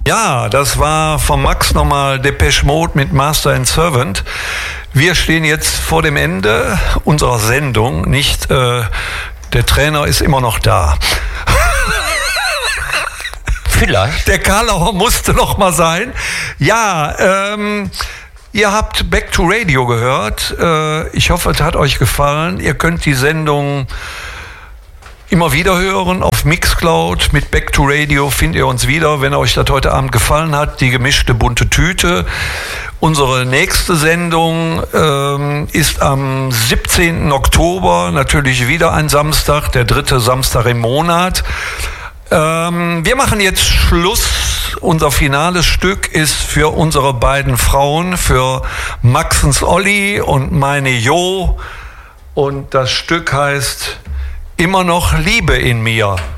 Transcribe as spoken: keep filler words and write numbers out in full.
Ja, das war von Max nochmal Depeche Mode mit Master and Servant. Wir stehen jetzt vor dem Ende unserer Sendung. Nicht, äh, der Trainer ist immer noch da. Vielleicht. Der Karlauer musste noch mal sein. Ja, ähm, ihr habt Back to Radio gehört. Äh, ich hoffe, es hat euch gefallen. Ihr könnt die Sendung immer wieder hören auf Mixcloud. Mit Back to Radio findet ihr uns wieder, wenn euch das heute Abend gefallen hat. Die gemischte bunte Tüte. Unsere nächste Sendung ähm, ist am siebzehnten Oktober, natürlich wieder ein Samstag, der dritte Samstag im Monat. Ähm, wir machen jetzt Schluss. Unser finales Stück ist für unsere beiden Frauen, für Maxens Olli und meine Jo. Und das Stück heißt Immer noch Liebe in mir.